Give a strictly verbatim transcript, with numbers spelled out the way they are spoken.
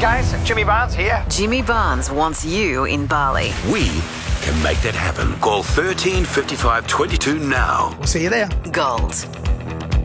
guys, Jimmy Barnes here. Jimmy Barnes wants you in Bali. We can make that happen. Call thirteen fifty-five twenty-two now. We'll see you there. Gold